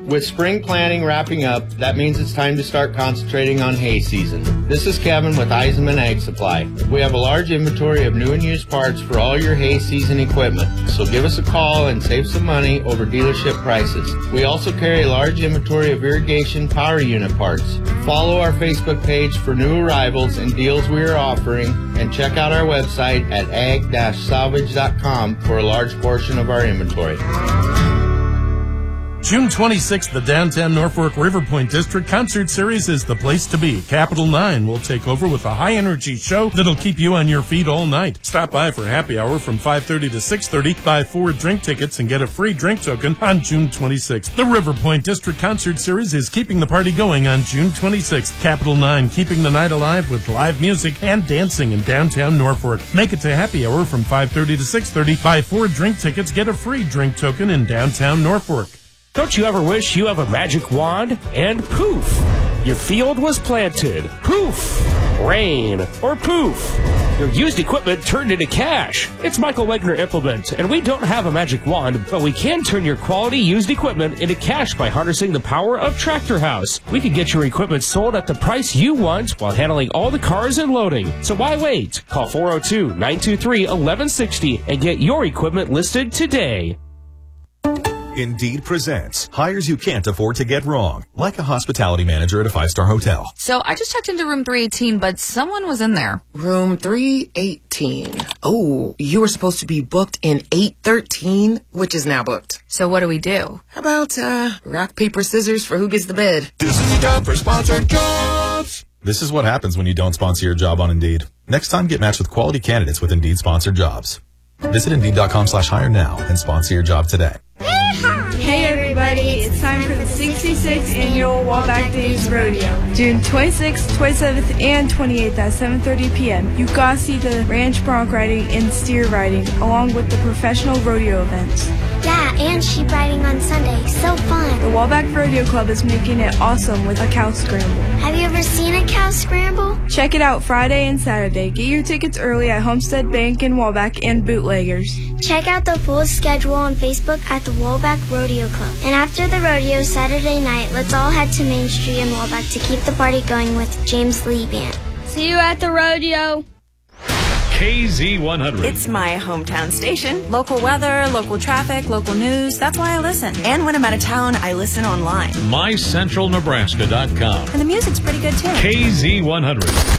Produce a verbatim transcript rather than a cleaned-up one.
With spring planting wrapping up, that means it's time to start concentrating on hay season. This is Kevin with Eisenman Ag Supply. We have a large inventory of new and used parts for all your hay season equipment, so give us a call and save some money over dealership prices. We also carry a large inventory of irrigation power unit parts. Follow our Facebook page for new arrivals and deals we are offering, and check out our website at ag dash salvage dot com for a large portion of our inventory. June twenty-sixth, the Downtown Norfolk River Point District Concert Series is the place to be. Capital Nine will take over with a high-energy show that'll keep you on your feet all night. Stop by for happy hour from five thirty to six thirty, buy four drink tickets, and get a free drink token on June twenty-sixth. The River Point District Concert Series is keeping the party going on June twenty-sixth. Capital Nine, keeping the night alive with live music and dancing in downtown Norfolk. Make it to happy hour from five thirty to six thirty, buy four drink tickets, get a free drink token in downtown Norfolk. Don't you ever wish you have a magic wand and poof, your field was planted? Poof, rain, or poof, your used equipment turned into cash. It's Michael Wegner Implement, and we don't have a magic wand, but we can turn your quality used equipment into cash by harnessing the power of Tractor House. We can get your equipment sold at the price you want while handling all the cars and loading. So why wait? Call four oh two, nine two three, one one six oh and get your equipment listed today. Indeed presents hires you can't afford to get wrong, like a hospitality manager at a five-star hotel. So I just checked into room three eighteen, but someone was in there. Room three eighteen. Oh, you were supposed to be booked in eight thirteen, which is now booked. So what do we do? How about, uh, rock, paper, scissors for who gets the bed? This is the time for sponsored jobs. This is what happens when you don't sponsor your job on Indeed. Next time, get matched with quality candidates with Indeed sponsored jobs. Visit Indeed.com slash hire now and sponsor your job today. Hey everybody, it's time for the sixty-sixth Annual Wallback Days Rodeo. June twenty-sixth, twenty-seventh, and twenty-eighth at seven thirty p.m. You gotta see the ranch bronc riding and steer riding, along with the professional rodeo events. Yeah, and sheep riding on Sunday. So fun. The Wallback Rodeo Club is making it awesome with a cow scramble. Have you ever seen a cow scramble? Check it out Friday and Saturday. Get your tickets early at Homestead Bank in Wallback and Bootleggers. Check out the full schedule on Facebook at the Wallback Rodeo Club. And after the rodeo Saturday night, let's all head to Main Street in Wallback to keep the party going with James Lee Band. See you at the rodeo. K Z one hundred. It's my hometown station. Local weather, local traffic, local news. That's why I listen. And when I'm out of town, I listen online. my central nebraska dot com. And the music's pretty good, too. K Z one hundred.